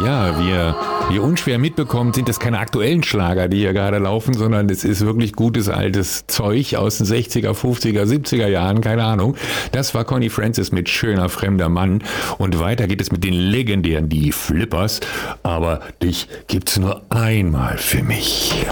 Ja, wie ihr unschwer mitbekommt, sind das keine aktuellen Schlager, die hier gerade laufen, sondern es ist wirklich gutes altes Zeug aus den 60er, 50er, 70er Jahren, keine Ahnung. Das war Connie Francis mit Schöner fremder Mann. Und weiter geht es mit den legendären Die Flippers. Aber dich gibt's nur einmal für mich.